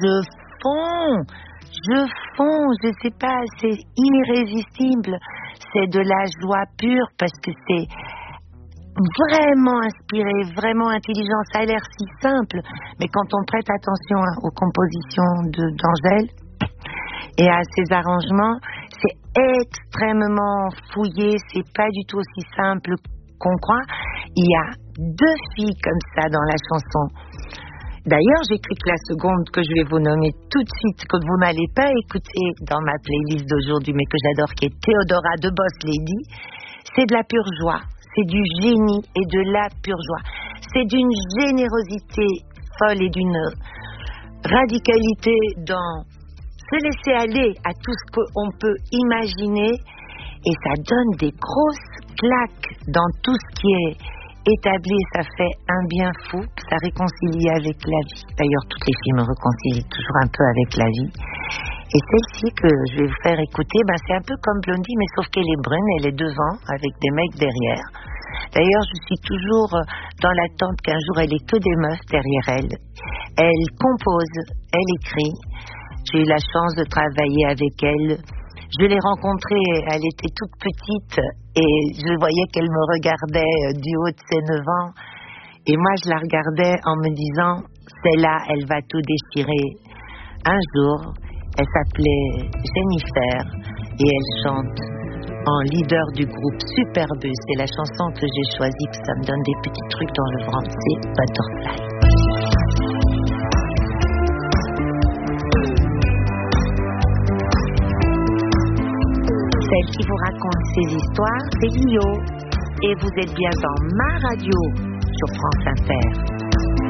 je sais pas, c'est irrésistible. C'est de la joie pure parce que c'est vraiment inspiré, vraiment intelligent. Ça a l'air si simple, mais quand on prête attention aux compositions d'Angèle et à ses arrangements, c'est extrêmement fouillé, c'est pas du tout aussi simple qu'on croit. Il y a 2 filles comme ça dans la chanson. D'ailleurs, j'écris que la seconde que je vais vous nommer tout de suite, que vous n'allez pas écouter dans ma playlist d'aujourd'hui, mais que j'adore, qui est Théodora de Boss Lady. C'est de la pure joie, c'est du génie et de la pure joie. C'est d'une générosité folle et d'une radicalité dans se laisser aller à tout ce qu'on peut imaginer, et ça donne des grosses claques dans tout ce qui est établi, ça fait un bien fou, ça réconcilie avec la vie. D'ailleurs, toutes les filles me réconcilient toujours un peu avec la vie. Et celle-ci que je vais vous faire écouter, c'est un peu comme Blondie, mais sauf qu'elle est brune, elle est devant, avec des mecs derrière. D'ailleurs, je suis toujours dans l'attente qu'un jour elle ait que des meufs derrière elle. Elle compose, elle écrit. J'ai eu la chance de travailler avec elle. Je l'ai rencontrée, elle était toute petite et je voyais qu'elle me regardait du haut de ses 9 ans. Et moi, je la regardais en me disant, celle-là, elle va tout déchirer. Un jour, elle s'appelait Jennifer et elle chante en leader du groupe Superbus. C'est la chanson que j'ai choisie, que ça me donne des petits trucs dans le ventre, c'est Butterfly. Celle qui vous raconte ces histoires, c'est Lio. Et vous êtes bien dans ma radio sur France Inter.